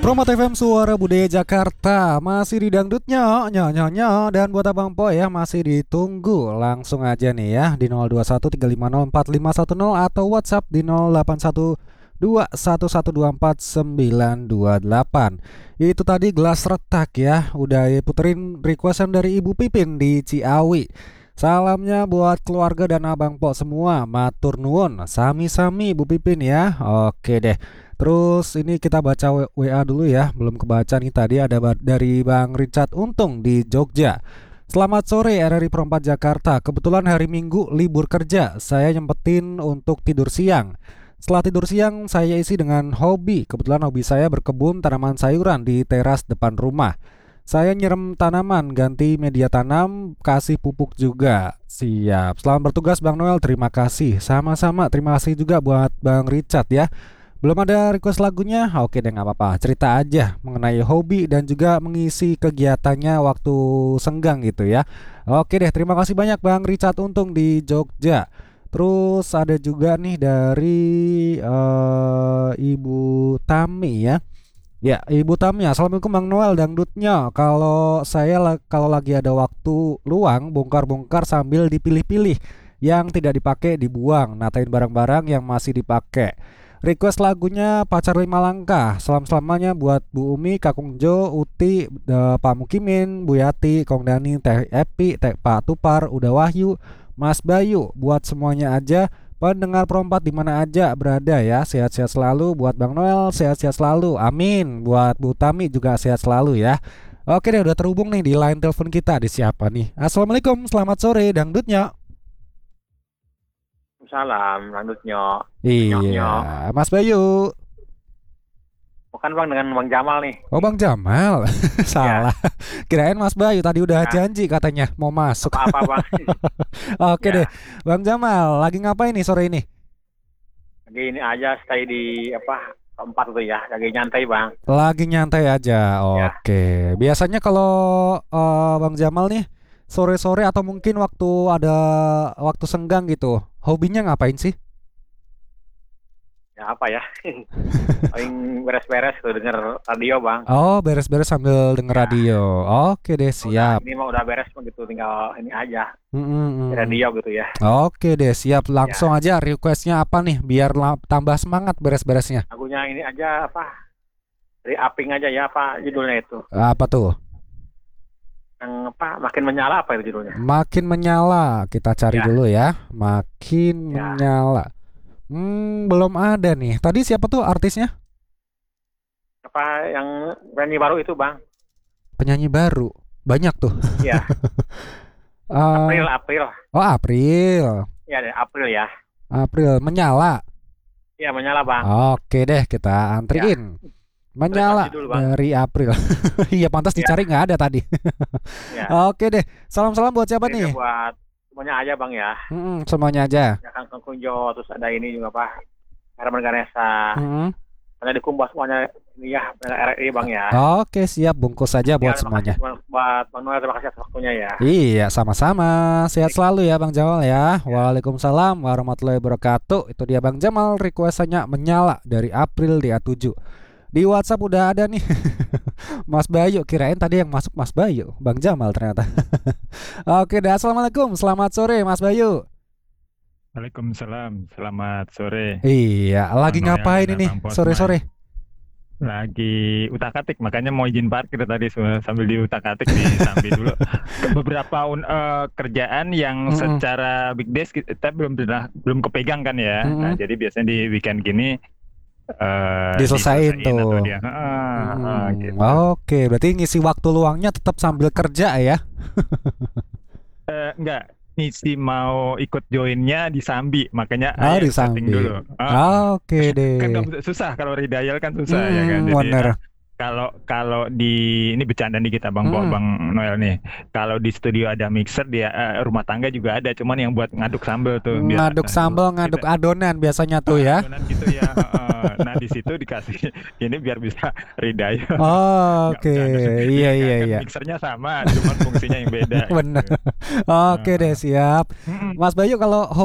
Promo FM Suara Budaya Jakarta masih di dangdutnya, nyonya. Dan buat Abang Po ya masih ditunggu. Langsung aja nih ya di 0213504510 atau WhatsApp di 081211249928. Itu tadi gelas retak ya. Udah puterin requestan dari Ibu Pipin di Ciawi. Salamnya buat keluarga dan Abang Po semua. Matur nuwun. Sami-sami Bu Pipin ya. Oke deh. Terus ini kita baca WA dulu ya. Belum kebaca nih tadi ada dari Bang Richard Untung di Jogja. Selamat sore RRI Pro 4 Jakarta. Kebetulan hari Minggu libur kerja. Saya nyempetin untuk tidur siang. Setelah tidur siang saya isi dengan hobi. Kebetulan hobi saya berkebun tanaman sayuran di teras depan rumah. Saya nyiram tanaman, ganti media tanam, kasih pupuk juga. Siap. Selamat bertugas Bang Noel, terima kasih. Sama-sama, terima kasih juga buat Bang Richard ya. Belum ada request lagunya? Oke deh, gak apa-apa. Cerita aja mengenai hobi dan juga mengisi kegiatannya waktu senggang gitu ya. Oke deh, terima kasih banyak Bang Richard Untung di Jogja. Terus ada juga nih dari Ibu Tami ya. Ya, Ibu Tami, assalamualaikum Bang Noel dangdutnya. Kalau lagi ada waktu luang, bongkar-bongkar sambil dipilih-pilih. Yang tidak dipakai dibuang, natain barang-barang yang masih dipakai. Request lagunya Pacar Lima Langkah. Selamanya buat Bu Umi, Kakung Jo, Uti, Pak Mukimin, Bu Yati, Kong Dani, Teh Epi, Teh Pak Tupar, Uda Wahyu, Mas Bayu. Buat semuanya aja. Pendengar Pro 4 di mana aja berada ya. Sehat-sehat selalu buat Bang Noel, sehat-sehat selalu. Amin. Buat Bu Tami juga sehat selalu ya. Oke deh, udah terhubung nih di line telepon kita. Di siapa nih? Assalamualaikum, selamat sore dangdutnya. Salam, dangdutnya. Iya, Mas Bayu. Bukan Bang, dengan Bang Jamal nih. Oh Bang Jamal. Salah. Kirain Mas Bayu tadi udah janji katanya mau masuk. Apa Bang? Oke deh. Bang Jamal, lagi ngapain nih sore ini? Lagi ini aja stay di tempat tuh ya. Lagi nyantai Bang. Lagi nyantai aja. Oke. Biasanya kalau Bang Jamal nih sore-sore atau mungkin waktu ada waktu senggang gitu, hobinya ngapain sih? Ya apa ya? Paling beres-beres tuh denger radio Bang. Oh, beres-beres sambil denger radio. Oke deh, siap. Ini mah udah beres gitu, tinggal ini aja. Radio gitu ya. Oke deh, siap. Langsung aja requestnya apa nih biar tambah semangat beres-beresnya. Lagunya ini aja dari Aping aja ya, judulnya itu. Apa tuh? Yang Makin Menyala apa itu judulnya? Makin Menyala. Kita cari dulu ya. Makin Menyala. Belum ada nih. Tadi siapa tuh artisnya? Yang penyanyi baru itu Bang? Penyanyi baru. Banyak tuh. Iya. April. Oh, April. Iya deh, April ya. April Menyala. Iya, Menyala Bang. Oke deh, kita antriin. Menyala dulu, dari April. Iya, pantas dicari nggak ada tadi. Oke deh. Salam-salam buat siapa nih? Buat semuanya aja Bang ya. Semuanya aja. Ya Kang Kunjo, terus ada ini juga Herman Ganesha. Ada di Kumbas semuanya ini ya, RRI Bang ya. Oke, siap, bungkus saja buat semuanya. Buat Bang Noel, terima kasih atas waktunya ya. Iya, sama-sama. Sehat selalu ya Bang Jamal ya. Waalaikumsalam warahmatullahi wabarakatuh. Itu dia Bang Jamal, requestannya Menyala dari April di A7. Di WhatsApp udah ada nih. Mas Bayu, kirain tadi yang masuk Mas Bayu, Bang Jamal ternyata. Oke dah, assalamualaikum, selamat sore Mas Bayu. Waalaikumsalam, selamat sore. Iya, lagi ngapain ini sore-sore? Lagi utak-atik, makanya mau izin parkir tadi sambil diutak-atik disambi dulu. Beberapa kerjaan yang secara big days kita belum kepegang kan ya. Nah, jadi biasanya di weekend gini diselesain tuh. Gitu. Oke, berarti ngisi waktu luangnya tetap sambil kerja ya? Enggak, ngisi mau ikut joinnya di Sambi, makanya di Sambi dulu. Oke deh. Kan susah kalau redial kan susah ya kan. Jadi, bener. Kalau di ini bercanda nih kita Bang Bang Noel nih. Kalau di studio ada mixer, dia rumah tangga juga ada, cuman yang buat ngaduk sambal tuh. Ngaduk sambal, ngaduk adonan biasanya tuh ya. Adonan gitu ya. Nah di situ dikasih ini biar bisa redaya. Oke. Iya. Mixernya sama, cuman fungsinya yang beda. Bener. Oke deh, siap. Mas Bayu, kalau